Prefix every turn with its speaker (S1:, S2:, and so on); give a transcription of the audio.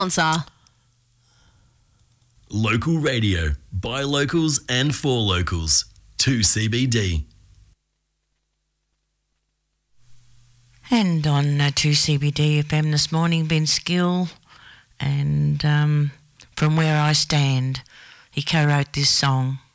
S1: Sponsor.
S2: Local radio, by locals and for locals. 2CBD.
S3: And on 2CBD FM this morning, Ben Skill, and From Where I Stand, he co-wrote this song.